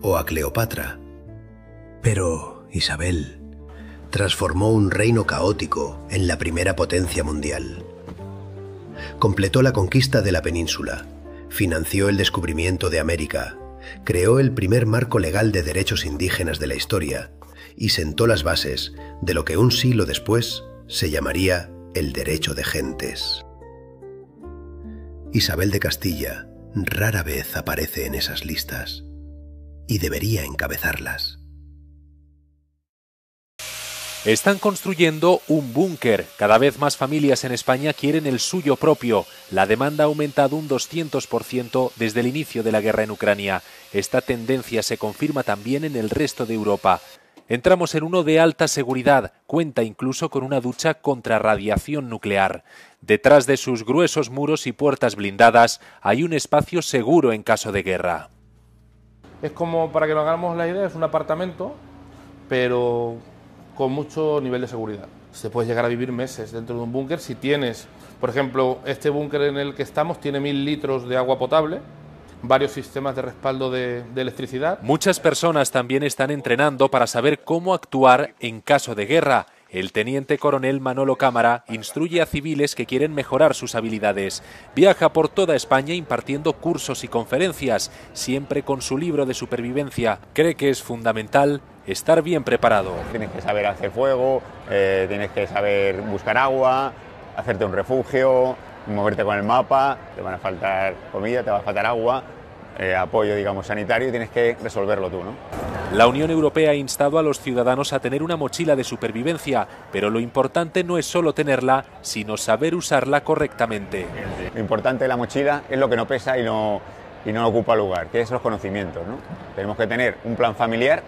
o a Cleopatra. Pero Isabel transformó un reino caótico en la primera potencia mundial. Completó la conquista de la península, financió el descubrimiento de América, creó el primer marco legal de derechos indígenas de la historia y sentó las bases de lo que un siglo después se llamaría el derecho de gentes. Isabel de Castilla rara vez aparece en esas listas y debería encabezarlas. Están construyendo un búnker. Cada vez más familias en España quieren el suyo propio. La demanda ha aumentado un 200% desde el inicio de la guerra en Ucrania. Esta tendencia se confirma también en el resto de Europa. Entramos en uno de alta seguridad, cuenta incluso con una ducha contra radiación nuclear. Detrás de sus gruesos muros y puertas blindadas hay un espacio seguro en caso de guerra. Es como, para que nos hagamos la idea, es un apartamento, pero con mucho nivel de seguridad. Se puede llegar a vivir meses dentro de un búnker si tienes, por ejemplo, este búnker en el que estamos tiene 1000 litros de agua potable, varios sistemas de respaldo de electricidad. Muchas personas también están entrenando para saber cómo actuar en caso de guerra. El teniente coronel Manolo Cámara instruye a civiles que quieren mejorar sus habilidades. Viaja por toda España impartiendo cursos y conferencias, siempre con su libro de supervivencia. Cree que es fundamental estar bien preparado. Tienes que saber hacer fuego, tienes que saber buscar agua, hacerte un refugio, moverte con el mapa, te van a faltar comida, te va a faltar agua, apoyo, digamos, sanitario, y tienes que resolverlo tú, ¿no? La Unión Europea ha instado a los ciudadanos a tener una mochila de supervivencia, pero lo importante no es solo tenerla, sino saber usarla correctamente. Lo importante de la mochila es lo que no pesa y no ocupa lugar, que es los conocimientos, ¿no? Tenemos que tener un plan familiar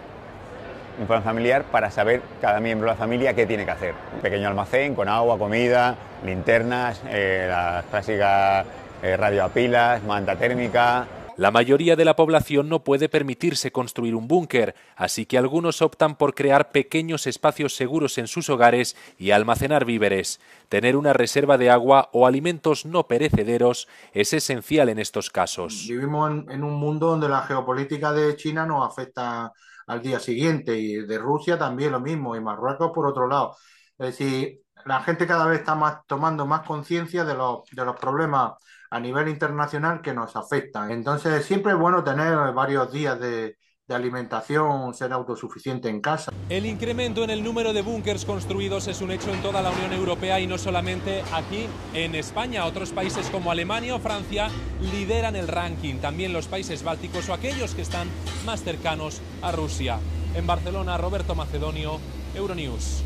para saber cada miembro de la familia qué tiene que hacer. Un pequeño almacén con agua, comida, linternas, las clásicas radio a pilas, manta térmica. La mayoría de la población no puede permitirse construir un búnker, así que algunos optan por crear pequeños espacios seguros en sus hogares y almacenar víveres. Tener una reserva de agua o alimentos no perecederos es esencial en estos casos. Vivimos en un mundo donde la geopolítica de China nos afecta al día siguiente, y de Rusia también lo mismo, y Marruecos por otro lado. Es decir, la gente cada vez está tomando más conciencia de los problemas a nivel internacional que nos afectan. Entonces siempre es bueno tener varios días de alimentación, ser autosuficiente en casa. El incremento en el número de búnkers construidos es un hecho en toda la Unión Europea y no solamente aquí en España. Otros países como Alemania o Francia lideran el ranking, también los países bálticos o aquellos que están más cercanos a Rusia. En Barcelona, Roberto Macedonio, Euronews.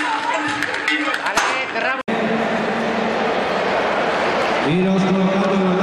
Y los colocados